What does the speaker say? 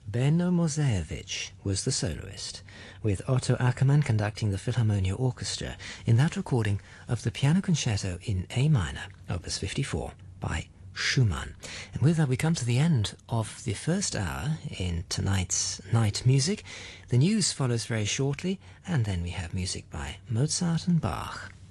Benno Mosevich was the soloist, with Otto Ackermann conducting the Philharmonia Orchestra in that recording of the Piano Concerto in A minor, Opus 54, by Schumann. And with that we come to the end of the first hour in tonight's Night Music. The news follows very shortly, and then we have music by Mozart and Bach.